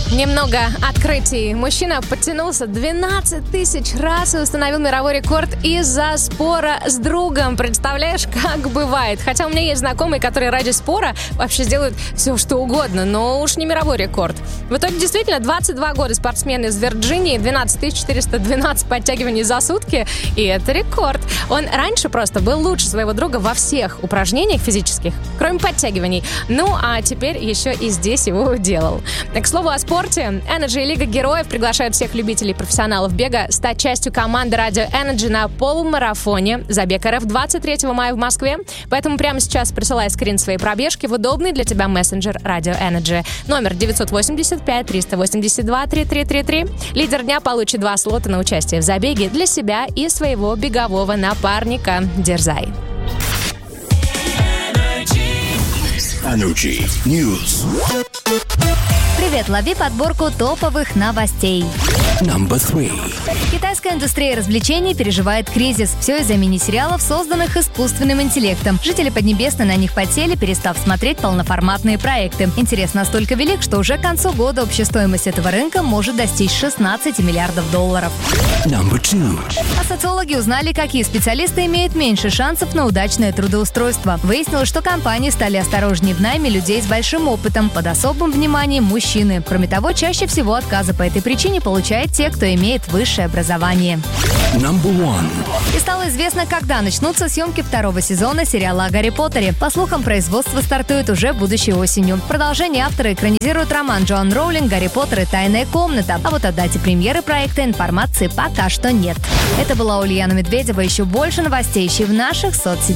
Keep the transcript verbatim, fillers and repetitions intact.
Немного открытий. Мужчина подтянулся двенадцать тысяч раз и установил мировой рекорд из-за спора с другом. Представляешь, как бывает? Хотя у меня есть знакомые, которые ради спора вообще сделают все, что угодно, но уж не мировой рекорд. В итоге, действительно, двадцать два года спортсмен из Вирджинии, двенадцать тысяч четыреста двенадцать подтягиваний за сутки, и это рекорд. Он раньше просто был лучше своего друга во всех упражнениях физических, кроме подтягиваний. Ну, а теперь еще и здесь его уделал. К слову о спорте, Energy и Лига Героев приглашают всех любителей и профессионалов бега стать частью команды Радио Energy на полумарафоне Забег РФ двадцать третьего мая в Москве. Поэтому прямо сейчас присылай скрин своей пробежки в удобный для тебя мессенджер Радио Energy. Номер девятьсот восемьдесят пять триста восемьдесят два тридцать три тридцать три. Лидер дня получит два слота на участие в забеге для себя и своего бегового напарника. Дерзай! Energy News. Привет, лови подборку топовых новостей. Number three. Китайская индустрия развлечений переживает кризис. Все из-за мини-сериалов, созданных искусственным интеллектом. Жители Поднебесной на них подсели, перестав смотреть полноформатные проекты. Интерес настолько велик, что уже к концу года общая стоимость этого рынка может достичь шестнадцать миллиардов долларов. Number two. А социологи узнали, какие специалисты имеют меньше шансов на удачное трудоустройство. Выяснилось, что компании стали осторожнее в найме людей с большим опытом, под особым вниманием мужчины. Кроме того, чаще всего отказы по этой причине получают те, кто имеет высшее образование. Number one. И стало известно, когда начнутся съемки второго сезона сериала о Гарри Поттере. По слухам, производство стартует уже будущей осенью. В продолжении авторы экранизируют роман Джоан Роулинг «Гарри Поттер и тайная комната». А вот о дате премьеры проекта информации пока что нет. Это была Ульяна Медведева. Еще больше новостей ищи в наших соцсетях.